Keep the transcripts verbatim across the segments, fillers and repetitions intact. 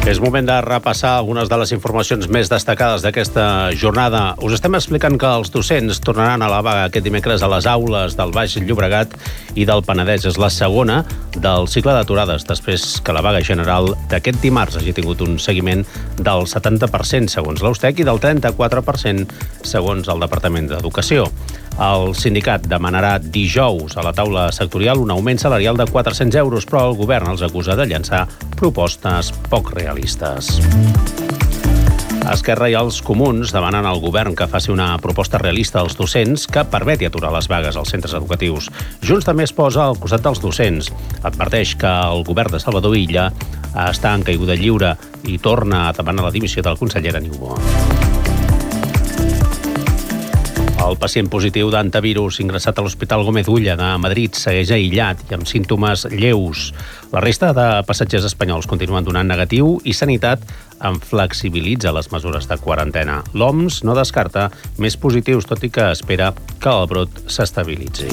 És moment de repassar algunes de les informacions més destacades d'aquesta jornada. Us estem explicant que els docents tornaran a la vaga aquest dimecres a les aules del Baix Llobregat i del Penedès. És la segona del cicle d'aturades, després que la vaga general d'aquest dimarts hagi tingut un seguiment del setanta per cent segons l'Austec i del trenta-quatre per cent segons el Departament d'Educació. El sindicat demanarà dijous a la taula sectorial un augment salarial de quatre-cents euros, però el govern els acusa de llançar propostes poc realistes. Esquerra i els comuns demanen al govern que faci una proposta realista als docents que permeti aturar les vagues als centres educatius. Junts també es posa al costat dels docents. Adverteix que el govern de Salvador Illa està en caiguda lliure i torna a demanar la dimissió del conseller Niubó. El pacient positiu d'antivirus ingressat a l'Hospital Gómez Ulla de Madrid segueix aïllat i amb símptomes lleus. La resta de passatgers espanyols continuen donant negatiu i Sanitat en flexibilitza les mesures de quarantena. L'O M S no descarta més positius, tot i que espera que el brot s'estabilitzi.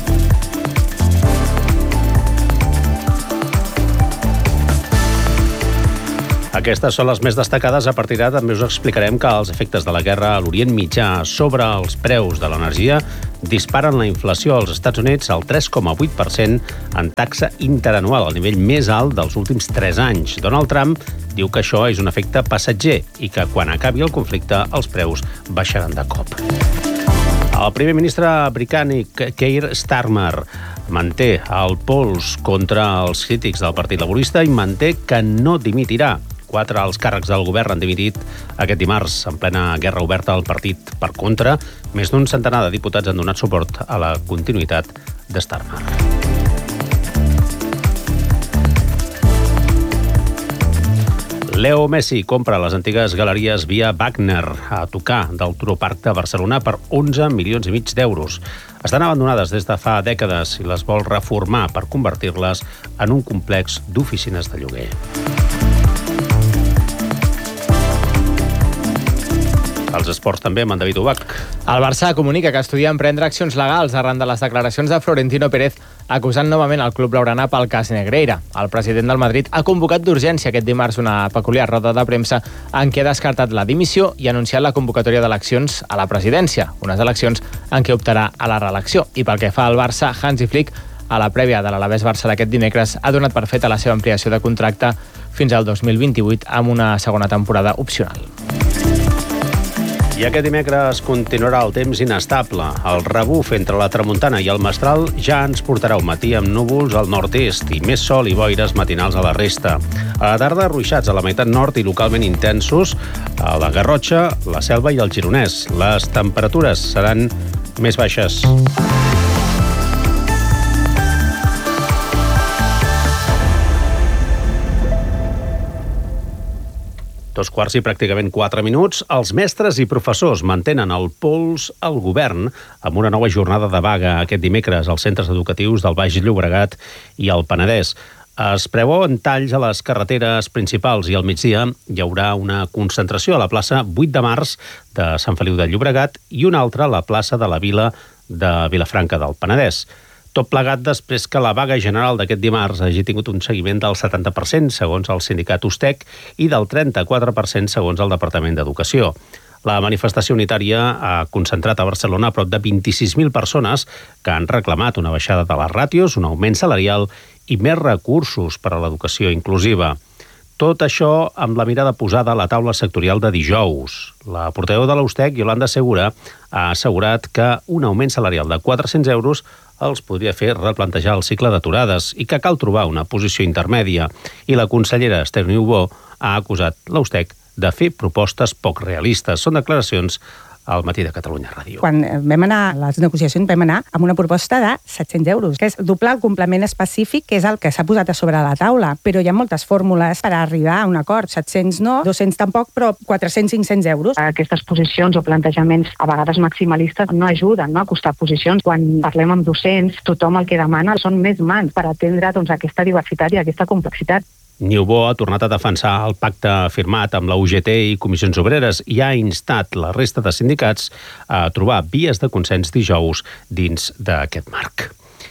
Aquestes són les més destacades. A partir d'ara també us explicarem que els efectes de la guerra a l'Orient Mitjà sobre els preus de l'energia disparen la inflació als Estats Units al tres coma vuit per cent en taxa interanual, el nivell més alt dels últims tres anys. Donald Trump diu que això és un efecte passatger i que quan acabi el conflicte els preus baixaran de cop. El primer ministre britànic Keir Starmer manté el pols contra els crítics del Partit Laborista i manté que no dimitirà. Quatre alts càrrecs del govern han dimitit aquest dimarts en plena guerra oberta al partit per contra. Més d'un centenar de diputats han donat suport a la continuïtat de Starmer. Leo Messi compra les antigues galeries via Wagner a tocar del Turó Park de Barcelona per onze milions i mig d'euros. Estan abandonades des de fa dècades i les vol reformar per convertir-les en un complex d'oficines de lloguer. Els esports també amb en David Ubach. El Barça comunica que estudia emprendre accions legals arran de les declaracions de Florentino Pérez acusant novament el club blaugrana pel cas Negreira. El president del Madrid ha convocat d'urgència aquest dimarts una peculiar roda de premsa en què ha descartat la dimissió i ha anunciat la convocatòria d'eleccions a la presidència, unes eleccions en què optarà a la reelecció. I pel que fa al Barça, Hansi Flick, a la prèvia de l'Alavés Barça d'aquest dimecres, ha donat per feta la seva ampliació de contracte fins al dos mil vint-i-vuit amb una segona temporada opcional. I aquest dimecres continuarà el temps inestable. El rebuf entre la tramuntana i el mestral ja ens portarà un matí amb núvols al nord-est i més sol i boires matinals a la resta. A la tarda, ruixats a la meitat nord i localment intensos a la Garrotxa, la Selva i el Gironès. Les temperatures seran més baixes. Dos quarts i pràcticament quatre minuts, els mestres i professors mantenen el pols al govern amb una nova jornada de vaga aquest dimecres als centres educatius del Baix Llobregat i el Penedès. Es preveuen talls a les carreteres principals i al migdia hi haurà una concentració a la plaça vuit de març de Sant Feliu de Llobregat i una altra a la plaça de la Vila de Vilafranca del Penedès. Tot plegat després que la vaga general d'aquest dimarts hagi tingut un seguiment del setanta per cent segons el sindicat Ustec i del trenta-quatre per cent segons el Departament d'Educació. La manifestació unitària ha concentrat a Barcelona prop de vint-i-sis mil persones que han reclamat una baixada de les ràtios, un augment salarial i més recursos per a l'educació inclusiva. Tot això amb la mirada posada a la taula sectorial de dijous. La portaveu de l'Ustec, Yolanda Segura, ha assegurat que un augment salarial de quatre-cents euros els podria fer replantejar el cicle d'aturades i que cal trobar una posició intermèdia. I la consellera Esther Niubó ha acusat l'Ustec de fer propostes poc realistes. Són declaracions al Matí de Catalunya Ràdio. Quan vam anar a les negociacions vam anar amb una proposta de set-cents euros, que és doblar el complement específic, que és el que s'ha posat a sobre la taula. Però hi ha moltes fórmules per arribar a un acord. set-cents no, dos-cents tampoc, però quatre-cents cinc-cents euros. Aquestes posicions o plantejaments a vegades maximalistes no ajuden, no, a acostar posicions. Quan parlem amb docents, tothom el que demana són més mans per atendre doncs, aquesta diversitat i aquesta complexitat. Niubó ha tornat a defensar el pacte firmat amb la U G T i Comissions Obreres i ha instat la resta de sindicats a trobar vies de consens dijous dins d'aquest marc.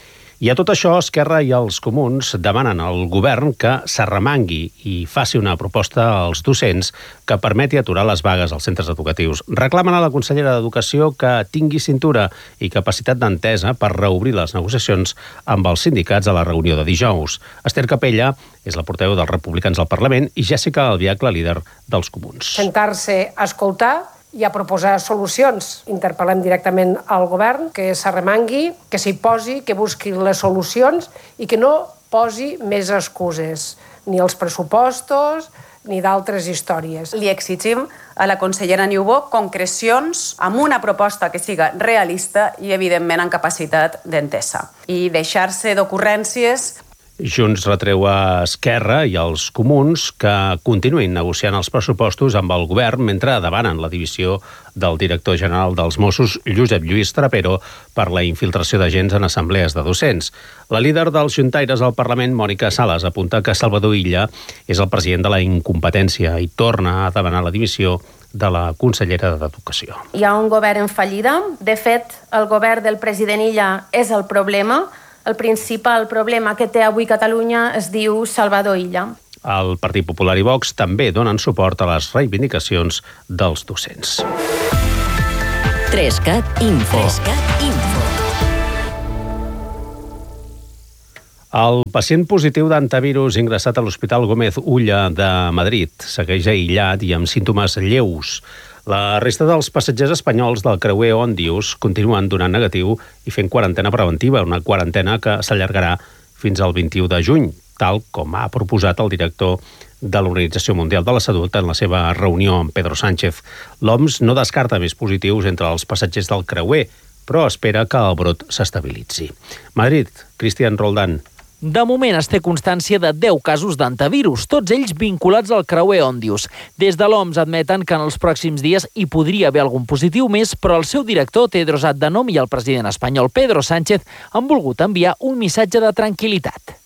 I a tot això, Esquerra i els comuns demanen al govern que s'arremangui i faci una proposta als docents que permeti aturar les vagues als centres educatius. Reclamen a la consellera d'Educació que tingui cintura i capacitat d'entesa per reobrir les negociacions amb els sindicats a la reunió de dijous. Esther Capella és la portaveu dels republicans al Parlament i Jessica Albiach, la líder dels comuns. Sentar-se a escoltar i a proposar solucions. Interpel·lem directament al govern que s'arremangui, que s'hi posi, que busqui les solucions i que no posi més excuses, ni els pressupostos ni d'altres històries. Li exigim a la consellera Niubó concrecions amb una proposta que siga realista i, evidentment, amb capacitat d'entesa. I deixar-se d'ocurrències. Junts retreu a Esquerra i als comuns que continuïn negociant els pressupostos amb el govern mentre demanen la divisió del director general dels Mossos, Josep Lluís Trapero, per la infiltració d'agents en assemblees de docents. La líder dels juntaires al Parlament, Mònica Sales, apunta que Salvador Illa és el president de la incompetència i torna a demanar la dimissió de la consellera d'Educació. Hi ha un govern en fallida. De fet, el govern del president Illa és el problema. El principal problema que té avui Catalunya es diu Salvador Illa. El Partit Popular i Vox també donen suport a les reivindicacions dels docents. Trescat Info. Trescat Info. El pacient positiu d'antivirus ingressat a l'Hospital Gómez Ulla de Madrid segueix aïllat i amb símptomes lleus. La resta dels passatgers espanyols del creuer Òndius continuen donant negatiu i fent quarantena preventiva, una quarantena que s'allargarà fins al vint-i-u de juny, tal com ha proposat el director de l'Organització Mundial de la Salut en la seva reunió amb Pedro Sánchez. L'O M S no descarta més positius entre els passatgers del creuer, però espera que el brot s'estabilitzi. Madrid, Cristian Roldán. De moment es té constància de deu casos d'antivirus, tots ells vinculats al creuer Òndius. Des de l'O M S admeten que en els pròxims dies hi podria haver algun positiu més, però el seu director, Tedros Adhanom, i el president espanyol, Pedro Sánchez, han volgut enviar un missatge de tranquil·litat.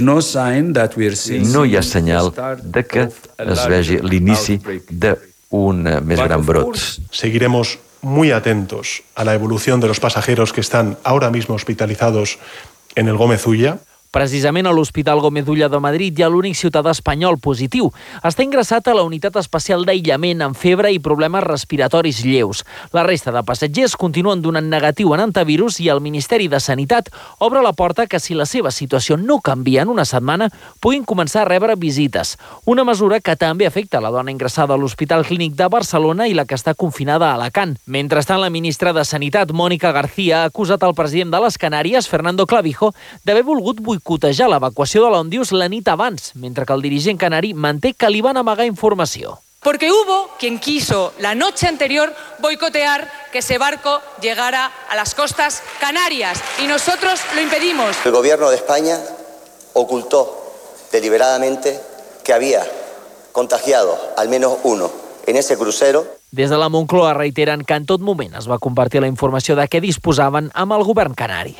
No hi ha senyal de que es vegi l'inici d'un més gran brot. Seguiremos muy atentos a la evolución de los pasajeros que están ahora mismo hospitalizados en el Gómez Ulla. Precisament a l'Hospital Gómez Ulla de Madrid hi ha l'únic ciutadà espanyol positiu. Està ingressat a la unitat especial d'aïllament amb febre i problemes respiratoris lleus. La resta de passatgers continuen donant negatiu en antivirus i el Ministeri de Sanitat obre la porta que si la seva situació no canvia en una setmana puguin començar a rebre visites. Una mesura que també afecta la dona ingressada a l'Hospital Clínic de Barcelona i la que està confinada a Alacant. Mentrestant, la ministra de Sanitat, Mònica García, ha acusat el president de les Canàries, Fernando Clavijo, d'haver volgut boicotejar l'evacuació de l'Òndius la nit abans, mentre que el dirigent canari manté que li van amagar informació. Porque hubo quien quiso la noche anterior boicotear que ese barco llegara a las costas canarias y nosotros lo impedimos. El gobierno de España ocultó deliberadamente que había contagiado al menos uno en ese crucero. Des de la Moncloa reiteren que en tot moment es va compartir la informació de què disposaven amb el govern canari.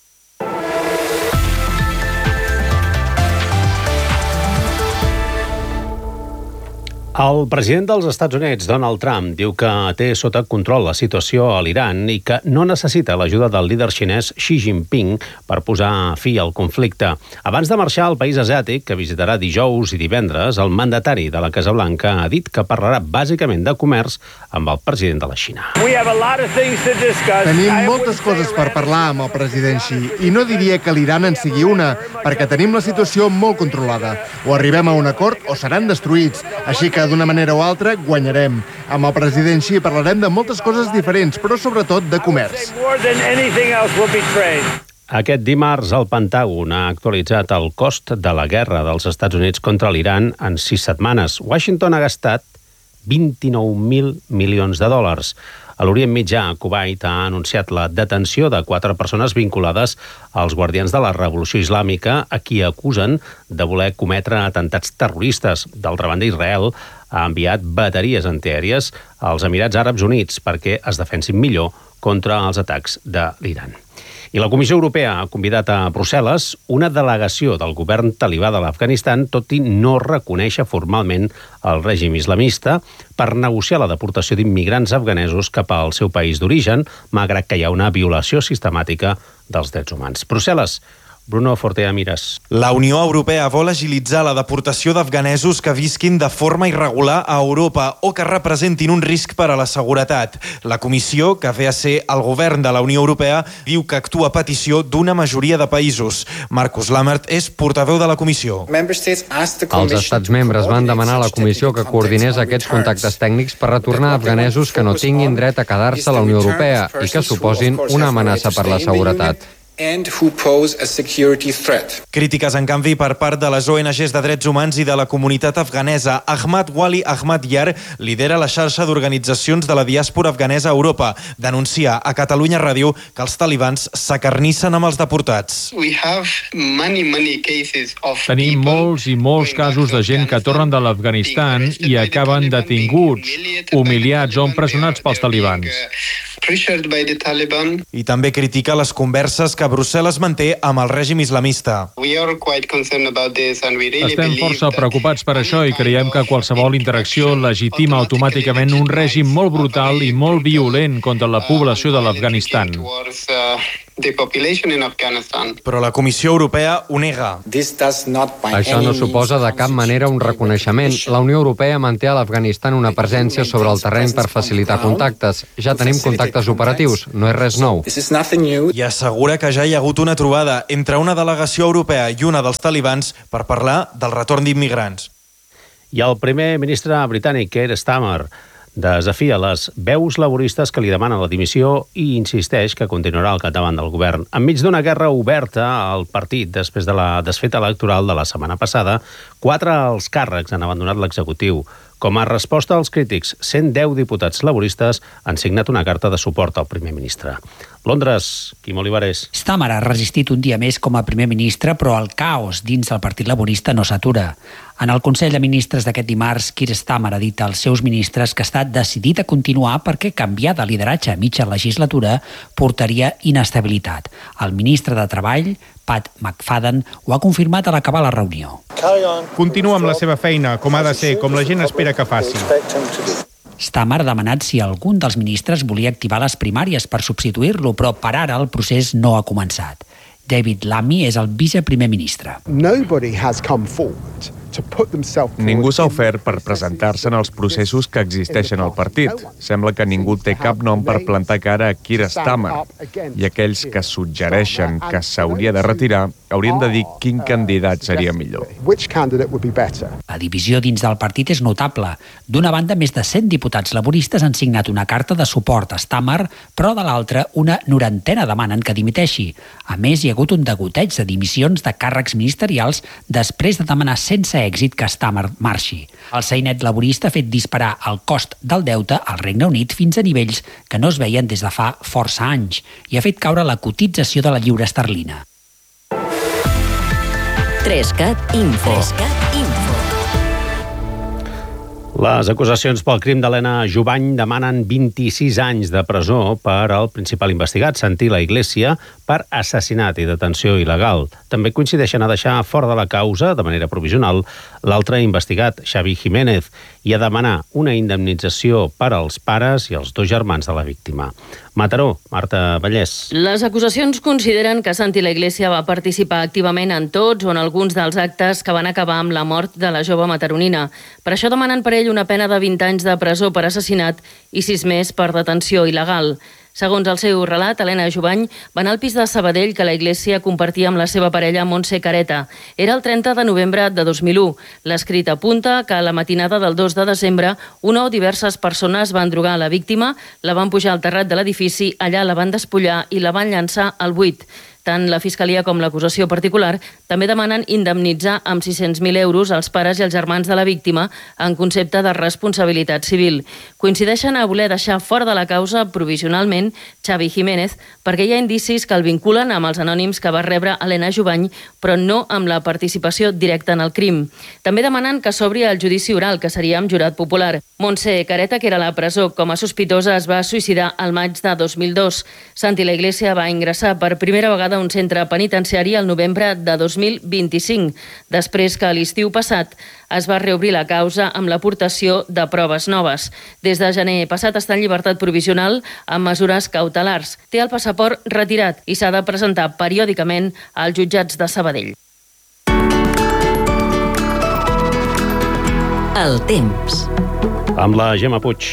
El president dels Estats Units, Donald Trump, diu que té sota control la situació a l'Iran i que no necessita l'ajuda del líder xinès Xi Jinping per posar fi al conflicte. Abans de marxar al país asiàtic, que visitarà dijous i divendres, el mandatari de la Casa Blanca ha dit que parlarà bàsicament de comerç amb el president de la Xina. Tenim moltes coses per parlar amb el president Xi i no diria que l'Iran en sigui una, perquè tenim la situació molt controlada. O arribem a un acord o seran destruïts, així que d'una manera o altra guanyarem. Amb el president Xi parlarem de moltes coses diferents, però sobretot de comerç. Aquest dimarts el Pentàgon ha actualitzat el cost de la guerra dels Estats Units contra l'Iran en sis setmanes. Washington ha gastat vint-i-nou mil milions de dòlars. A l'Orient Mitjà, Kuwait ha anunciat la detenció de quatre persones vinculades als guardians de la Revolució Islàmica, a qui acusen de voler cometre atentats terroristes. D'altra banda, Israel ha enviat bateries antiaèries als Emirats Àrabs Units perquè es defensin millor contra els atacs de l'Iran. I la Comissió Europea ha convidat a Brussel·les una delegació del govern talibà de l'Afganistan, tot i no reconèixer formalment el règim islamista, per negociar la deportació d'immigrants afganesos cap al seu país d'origen, malgrat que hi ha una violació sistemàtica dels drets humans. Brussel·les Bruno Fortea Mires. La Unió Europea vol agilitzar la deportació d'afganesos que visquin de forma irregular a Europa o que representin un risc per a la seguretat. La comissió, que ve a ser el govern de la Unió Europea, diu que actua a petició d'una majoria de països. Marcus Lammert és portaveu de la comissió. Els estats membres van demanar a la comissió que coordinés aquests contactes tècnics per retornar afganesos que no tinguin dret a quedar-se a la Unió Europea i que suposin una amenaça per la seguretat. And who pose a security threat. Crítiques, en canvi, per part de les O N Ges de drets humans i de la comunitat afganesa. Ahmad Wali Ahmad Yar lidera la xarxa d'organitzacions de la diàspora afganesa a Europa. Denuncia a Catalunya Ràdio que els talibans s'acarnissen amb els deportats. Tenim molts i molts casos de gent que tornen de l'Afganistan i acaben detinguts, humiliats o empresonats pels talibans. I també critica les converses que Brussel·les manté amb el règim islamista. Estem força preocupats per això i creiem que qualsevol interacció legitima automàticament un règim molt brutal i molt violent contra la població de l'Afganistan. Però la Comissió Europea ho nega. Això no suposa de cap manera un reconeixement. La Unió Europea manté a l'Afganistan una presència sobre el terreny per facilitar contactes. Ja tenim contactes operatius, no és res nou. I assegura que ja hi ha hagut una trobada entre una delegació europea i una dels talibans per parlar del retorn d'immigrants. I el primer ministre britànic, Keir Starmer, desafia les veus laboristes que li demanen la dimissió i insisteix que continuarà al capdavant del govern. Enmig d'una guerra oberta al partit després de la desfeta electoral de la setmana passada, quatre alts càrrecs han abandonat l'executiu. Com a resposta als crítics, cent deu diputats laboristes han signat una carta de suport al primer ministre. Londres, Quim Olivares. Starmer ha resistit un dia més com a primer ministre, però el caos dins del Partit Laborista no s'atura. En el Consell de Ministres d'aquest dimarts, Keir Starmer ha dit als seus ministres que està decidit a continuar perquè canviar de lideratge a mitja legislatura portaria inestabilitat. El ministre de Treball, Pat McFadden, ho ha confirmat a l'acabar la reunió. Continua amb la seva feina, com ha de ser, com la gent espera que faci. Starmer ha demanat si algun dels ministres volia activar les primàries per substituir-lo, però per ara el procés no ha començat. David Lammy és el viceprimer ministre. Nobody has come forward Ningú s'ha ofert per presentar-se en els processos que existeixen al partit. Sembla que ningú té cap nom per plantar cara a Keir Starmer. I aquells que suggereixen que s'hauria de retirar haurien de dir quin candidat seria millor. La divisió dins del partit és notable. D'una banda, més de cent diputats laboristes han signat una carta de suport a Starmer, però de l'altra, una norantena demanen que dimiteixi. A més, hi ha hagut un degoteig de dimissions de càrrecs ministerials després de demanar sense èxit que Starmer marxi. El sainet laborista ha fet disparar el cost del deute al Regne Unit fins a nivells que no es veien des de fa força anys i ha fet caure la cotització de la lliura esterlina. Trescat Info. Info. Les acusacions pel crim d'Helena Jubany demanen vint-i-sis anys de presó per al principal investigat, Santi La Iglesia, per assassinat i detenció il·legal. També coincideixen a deixar fora de la causa, de manera provisional, l'altre investigat, Xavi Jiménez, i a demanar una indemnització per als pares i els dos germans de la víctima. Mataró, Marta Vallès. Les acusacions consideren que Santi La Iglesia va participar activament en tots o en alguns dels actes que van acabar amb la mort de la jove mataronina. Per això demanen per ell una pena de vint anys de presó per assassinat i sis més per detenció il·legal. Segons el seu relat, Helena Jubany va anar al pis de Sabadell que la Iglesia compartia amb la seva parella Montse Careta. Era el trenta de novembre de dos mil u. L'escrit apunta que a la matinada del dos de desembre una o diverses persones van drogar a la víctima, la van pujar al terrat de l'edifici, allà la van despullar i la van llançar al buit. Tant la Fiscalia com l'acusació particular també demanen indemnitzar amb sis-cents mil euros els pares i els germans de la víctima en concepte de responsabilitat civil. Coincideixen a voler deixar fora de la causa provisionalment Xavi Jiménez perquè hi ha indicis que el vinculen amb els anònims que va rebre Helena Jubany, però no amb la participació directa en el crim. També demanen que s'obri el judici oral, que seria amb jurat popular. Montse Careta, que era a la presó com a sospitosa, es va suïcidar al maig de dos mil dos. Santi La Iglesia va ingressar per primera vegada a un centre penitenciari el novembre de dos mil mil vint-i-cinc, després que a l'estiu passat es va reobrir la causa amb l'aportació de proves noves. Des de gener passat està en llibertat provisional amb mesures cautelars. Té el passaport retirat i s'ha de presentar periòdicament als jutjats de Sabadell. El temps. Amb la Gemma Puig.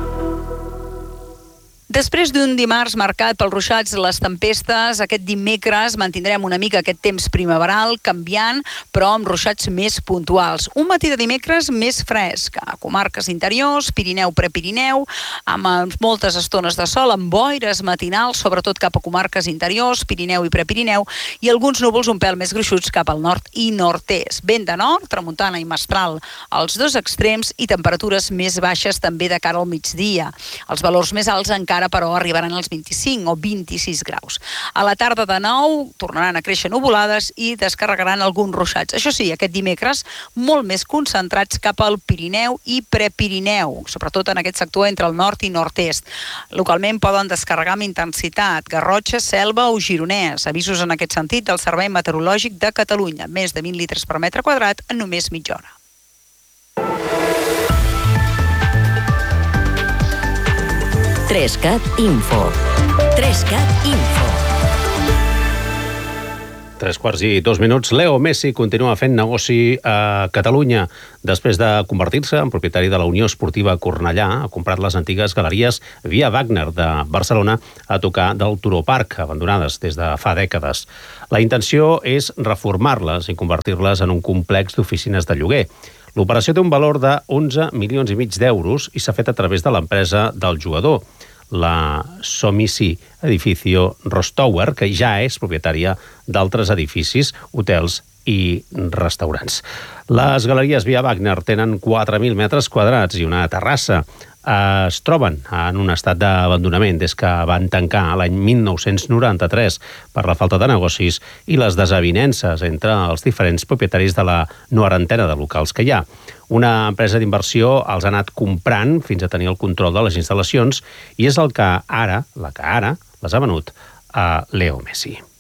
Després d'un dimarts marcat pels ruixats i les tempestes, aquest dimecres mantindrem una mica aquest temps primaveral, canviant, però amb ruixats més puntuals. Un matí de dimecres més fresc, a comarques interiors, Pirineu, Prepirineu, amb moltes estones de sol, amb boires matinals, sobretot cap a comarques interiors, Pirineu i Prepirineu, i alguns núvols un pèl més gruixuts cap al nord i nord-est. Vent de nord, tramuntana i mestral als dos extrems i temperatures més baixes també de cara al migdia. Els valors més alts encara però arribaran als vint-i-cinc o vint-i-sis graus. A la tarda de nou tornaran a créixer nuvolades i descarregaran alguns ruixats. Això sí, aquest dimecres molt més concentrats cap al Pirineu i Prepirineu, sobretot en aquest sector entre el nord i nord-est. Localment poden descarregar amb intensitat Garrotxa, Selva o Gironès. Avisos en aquest sentit del Servei Meteorològic de Catalunya. Més de vint litres per metre quadrat en només mitja hora. Trescat Info. Trescat Info. Tres quarts i dos minuts. Leo Messi continua fent negoci a Catalunya. Després de convertir-se en propietari de la Unió Esportiva Cornellà, ha comprat les antigues galeries Via Wagner de Barcelona a tocar del Turó Park, abandonades des de fa dècades. La intenció és reformar-les i convertir-les en un complex d'oficines de lloguer. L'operació té un valor de onze milions i mig d'euros i s'ha fet a través de l'empresa del jugador, la Somici Edificio Rostower, que ja és propietària d'altres edificis, hotels i restaurants. Les galeries Via Wagner tenen quatre mil metres quadrats i una terrassa. Es troben en un estat d'abandonament des que van tancar l'any mil nou-cents noranta-tres per la falta de negocis i les desavinences entre els diferents propietaris de la norantena de locals que hi ha. Una empresa d'inversió els ha anat comprant fins a tenir el control de les instal·lacions i és el que ara, la que ara les ha venut a Leo Messi.